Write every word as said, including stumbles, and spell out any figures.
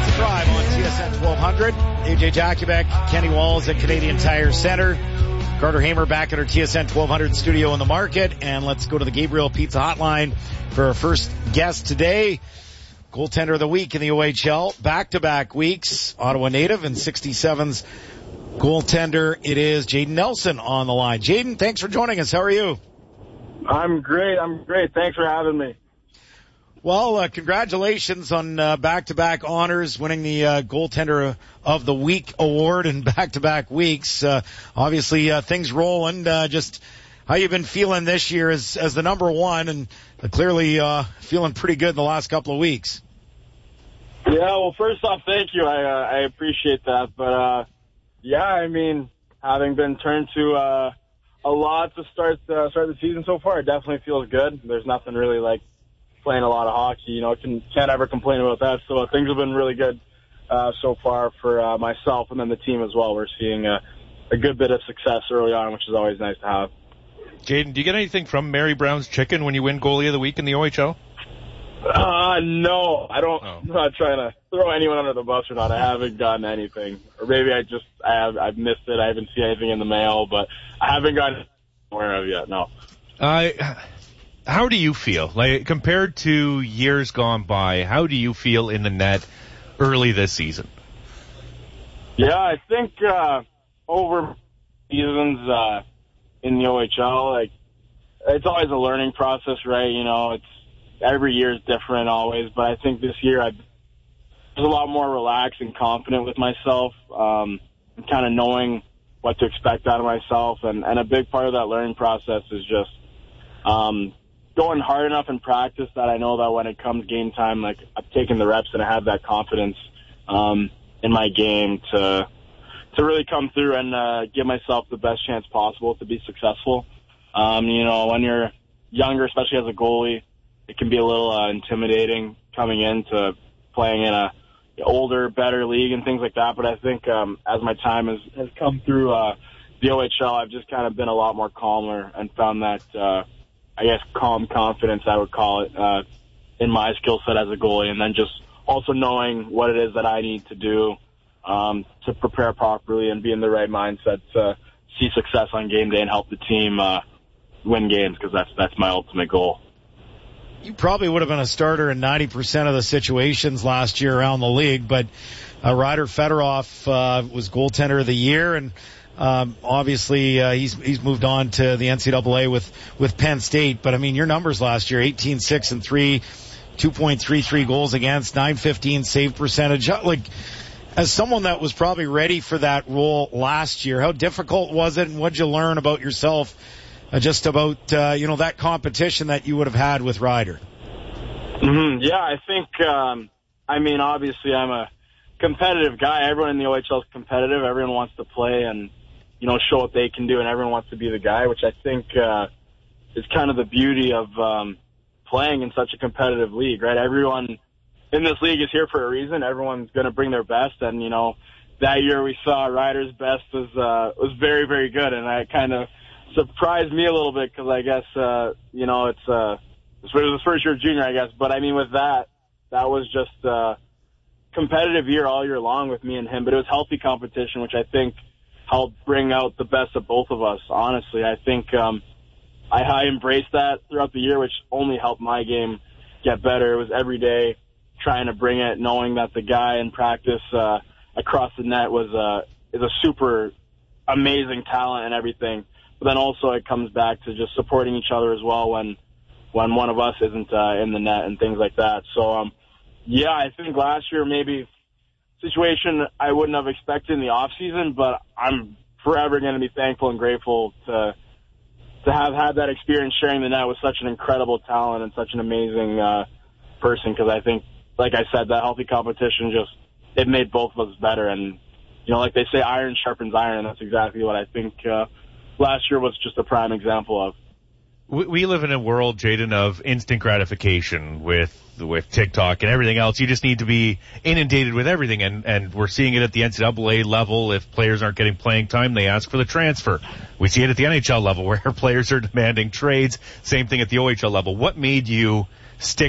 Drive on T S N twelve hundred. A J Jakubek, Kenny Walls at Canadian Tire Center. Carter Hamer back at our T S N twelve hundred studio in the market. And let's go to the Gabriel Pizza Hotline for our first guest today. Goaltender of the week in the O H L. Back-to-back weeks. Ottawa native and sixty-seven's goaltender. It is Jayden Nelson on the line. Jayden, thanks for joining us. How are you? I'm great. I'm great. Thanks for having me. Well, uh, congratulations on uh, back-to-back honors, winning the uh, Goaltender of the Week award in back-to-back weeks. Uh, obviously, uh, things rolling. Uh, just how you been feeling this year as as the number one, and uh, clearly uh, feeling pretty good in the last couple of weeks. Yeah. Well, first off, thank you. I uh, I appreciate that. But uh, yeah, I mean, having been turned to uh, a lot to start uh, start the season so far, it definitely feels good. There's nothing really like playing a lot of hockey, you know, can, can't ever complain about that. So uh, things have been really good uh, so far for uh, myself and then the team as well. We're seeing uh, a good bit of success early on, which is always nice to have. Jayden, do you get anything from Mary Brown's Chicken when you win Goalie of the Week in the O H L? Uh, no, I don't. Oh. I'm not trying to throw anyone under the bus or not. I haven't gotten anything. Or maybe I just, I have, I've missed it. I haven't seen anything in the mail, but I haven't gotten anywhere of yet, no. Uh, how do you feel? Like, compared to years gone by, how do you feel in the net early this season? Yeah, I think, uh, over seasons, uh, in the O H L, like, it's always a learning process, right? You know, it's, every year is different always, but I think this year I was a lot more relaxed and confident with myself, um, and kind of knowing what to expect out of myself. And, and a big part of that learning process is just, um, going hard enough in practice that I know that when it comes game time, like, I've taken the reps and I have that confidence, um, in my game to, to really come through and, uh, give myself the best chance possible to be successful. Um, you know, when you're younger, especially as a goalie, it can be a little, uh, intimidating coming into playing in a older, better league and things like that. But I think, um, as my time has, has come through, uh, the O H L, I've just kind of been a lot more calmer and found that, uh, I guess, calm confidence, I would call it, uh, in my skill set as a goalie. And then just also knowing what it is that I need to do, um, to prepare properly and be in the right mindset to see success on game day and help the team, uh, win games, because that's, that's my ultimate goal. You probably would have been a starter in ninety percent of the situations last year around the league, but uh, Ryder Fedorov uh, was goaltender of the year, and um, obviously uh, he's he's moved on to the N C double A with with Penn State. But I mean, your numbers last year: eighteen, six, and three, two point three three goals against, nine fifteen save percentage. Like, as someone that was probably ready for that role last year, how difficult was it, and what'd you learn about yourself? Uh, just about, uh, you know, that competition that you would have had with Ryder. Mm-hmm. Yeah, I think, um, I mean, obviously I'm a competitive guy. Everyone in the O H L is competitive. Everyone wants to play and, you know, show what they can do, and everyone wants to be the guy, which I think uh, is kind of the beauty of um, playing in such a competitive league, right? Everyone in this league is here for a reason. Everyone's going to bring their best, and, you know, that year we saw Ryder's best was, uh, was very, very good, and I kind of surprised me a little bit because I guess, uh, you know, it's, uh, it was his first year junior, I guess. But I mean, with that, that was just a competitive year all year long with me and him. But it was healthy competition, which I think helped bring out the best of both of us, honestly. I think, um, I, I embraced that throughout the year, which only helped my game get better. It was every day trying to bring it, knowing that the guy in practice, uh, across the net was, uh, is a super amazing talent and everything. But then also it comes back to just supporting each other as well when when one of us isn't uh, in the net and things like that. So, um, yeah, I think last year maybe situation I wouldn't have expected in the off season, but I'm forever going to be thankful and grateful to to have had that experience sharing the net with such an incredible talent and such an amazing uh, person, because I think, like I said, that healthy competition just, it made both of us better. And, you know, like they say, iron sharpens iron, and that's exactly what I think uh, last year was just a prime example of. We, we live in a world, Jayden, of instant gratification with with TikTok and everything else. You just need to be inundated with everything, and, and we're seeing it at the N C double A level. If players aren't getting playing time, they ask for the transfer. We see it at the N H L level where players are demanding trades. Same thing at the O H L level. What made you stick